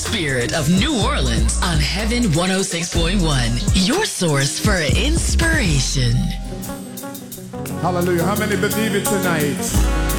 spirit of New Orleans on Heaven 106.1, your source for inspiration. Hallelujah. How many believe it tonight?